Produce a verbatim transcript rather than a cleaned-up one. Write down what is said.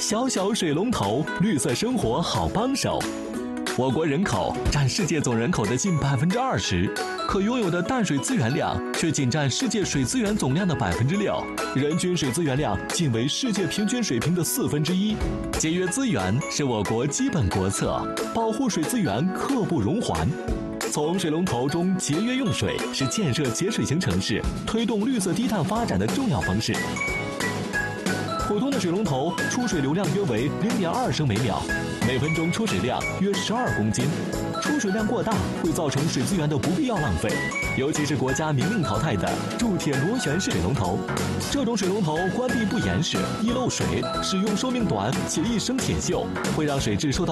小小水龙头，绿色生活好帮手。我国人口占世界总人口的近百分之二十，可拥有的淡水资源量却仅占世界水资源总量的百分之六，人均水资源量仅为世界平均水平的四分之一。节约资源是我国基本国策，保护水资源刻不容缓。从水龙头中节约用水是建设节水型城市、推动绿色低碳发展的重要方式。普通的水龙头出水流量约为零点二升每秒，每分钟出水量约十二公斤。出水量过大会造成水资源的不必要浪费，尤其是国家明令淘汰的铸铁螺旋式水龙头。这种水龙头关闭不严实、易漏水，使用寿命短且易生铁锈，会让水质受到